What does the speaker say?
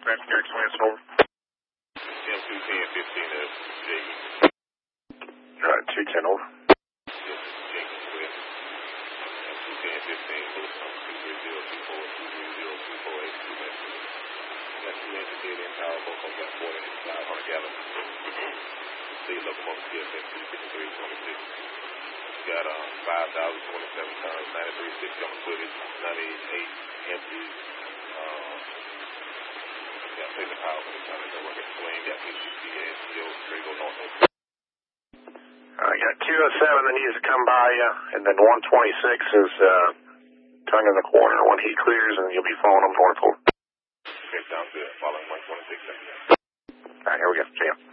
Passenger Express, over. M21015 is JE. Alright, 210, over. Jenkins West. M21015, Lewis on 23024, 2302482. Got 2 engine dead in power, both of them got 4,500 gallons. Steam locomotive CSN 25326. Got 5,027 tons, 93.60 on the footage, 98 empty. Got taking power for the time to work at swing, got PCCS, still straight go north. I got 207 that needs to come by you, and then 126 is tongue in the corner. When he clears, and you'll be following him north over. Okay, sounds good. Following 126. Alright, here we go. See ya.